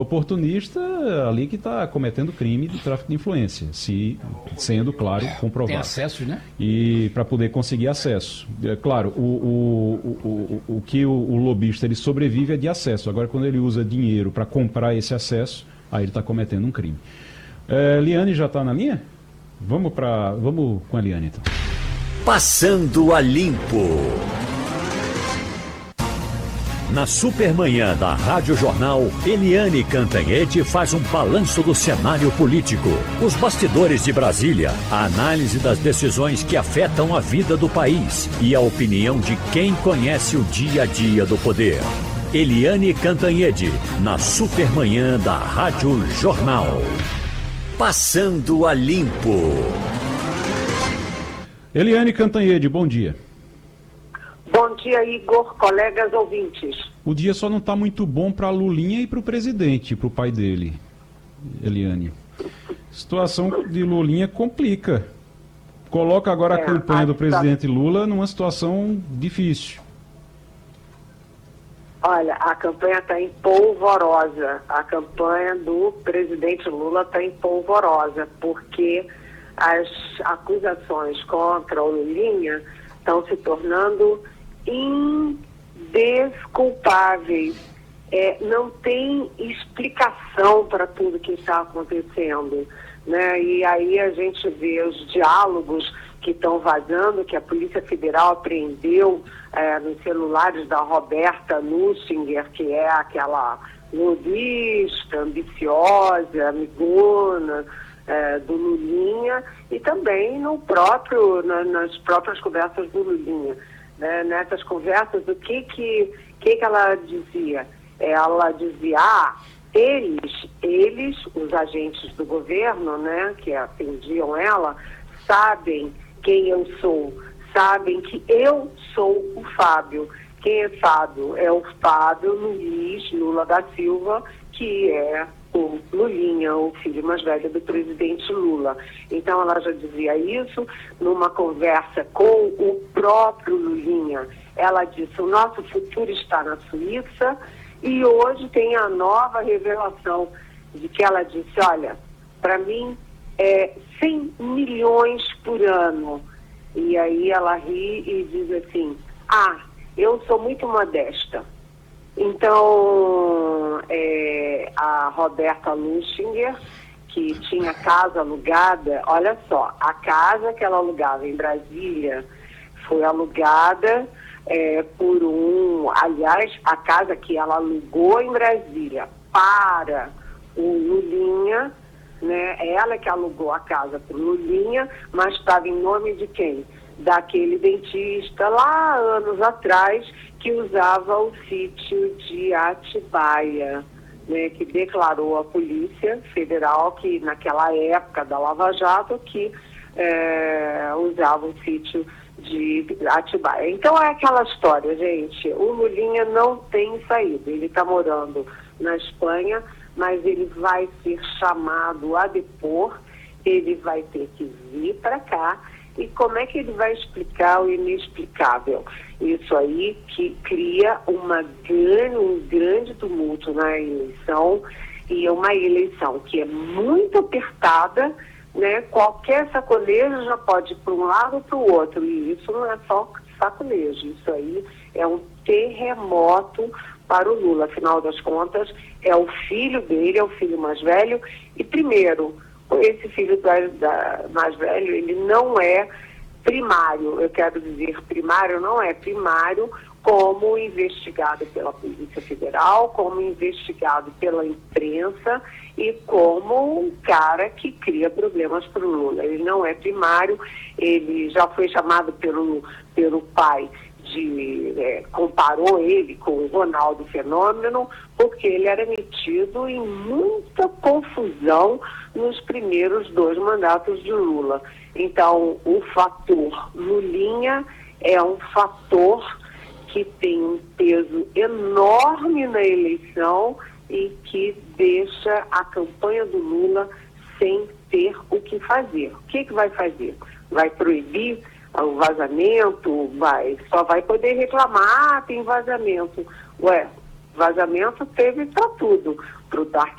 oportunista ali que está cometendo crime de tráfico de influência, se sendo, claro, comprovado. Tem acesso, né? E para poder conseguir acesso. Claro, o que o lobista ele sobrevive é de acesso. Agora, quando ele usa dinheiro para comprar esse acesso, aí ele está cometendo um crime. Liane já está na linha? Vamos com a Liane, então. Passando a Limpo. Na Supermanhã da Rádio Jornal, Eliane Cantanhede faz um balanço do cenário político, os bastidores de Brasília, a análise das decisões que afetam a vida do país e a opinião de quem conhece o dia a dia do poder. Eliane Cantanhede, na Supermanhã da Rádio Jornal. Passando a Limpo. Eliane Cantanhede, bom dia. Bom dia, Igor, colegas ouvintes. O dia só não está muito bom para a Lulinha e para o presidente, para o pai dele, Eliane. Situação de Lulinha complica. Coloca agora a campanha do presidente Lula numa situação difícil. Olha, a campanha está empolvorosa. A campanha do presidente Lula está empolvorosa, porque as acusações contra o Lulinha estão se tornando indesculpáveis. Não tem explicação para tudo que está acontecendo, né? E aí a gente vê os diálogos que estão vazando, que a Polícia Federal apreendeu nos celulares da Roberta Nussinger, que é aquela lobista, ambiciosa, amigona do Lulinha, e também nas próprias conversas do Lulinha. Né? Nessas conversas, o que ela dizia? Ela dizia, eles, os agentes do governo, né, que atendiam ela, sabem quem eu sou, sabem que eu sou o Fábio. Quem é Fábio? É o Fábio Luiz Lula da Silva, que é o Lulinha, o filho mais velho do presidente Lula. Então ela já dizia isso numa conversa com o próprio Lulinha. Ela disse, o nosso futuro está na Suíça, e hoje tem a nova revelação de que ela disse, olha, para mim é 100 milhões por ano. E aí ela ri e diz assim, eu sou muito modesta. Então, a Roberta Nussinger, que tinha casa alugada, olha só, a casa que ela alugava em Brasília foi alugada aliás, a casa que ela alugou em Brasília para o Lulinha, né? Ela que alugou a casa para o Lulinha, mas estava em nome de quem? Daquele dentista lá anos atrás que usava o sítio de Atibaia, né? Que declarou à Polícia Federal que naquela época da Lava Jato que usava o sítio de Atibaia. Então é aquela história, gente, o Lulinha não tem saída, ele está morando na Espanha, mas ele vai ser chamado a depor, ele vai ter que vir para cá, e como é que ele vai explicar o inexplicável? Isso aí que cria um grande tumulto na eleição, e uma eleição que é muito apertada, né? Qualquer saconejo já pode ir para um lado ou para o outro, e isso não é só saconejo, isso aí é um terremoto para o Lula. Afinal das contas, é o filho dele, é o filho mais velho, e primeiro, esse filho mais velho, ele não é primário, eu quero dizer, primário não é primário como investigado pela Polícia Federal, como investigado pela imprensa e como um cara que cria problemas para o Lula. Ele não é primário, ele já foi chamado pelo pai comparou ele com o Ronaldo Fenômeno, porque ele era metido em muita confusão nos primeiros 2 mandatos de Lula. Então, o fator Lulinha é um fator que tem um peso enorme na eleição e que deixa a campanha do Lula sem ter o que fazer. O que vai fazer? Vai proibir o vazamento? Só vai poder reclamar, tem vazamento. Vazamento teve para tudo, para o Dark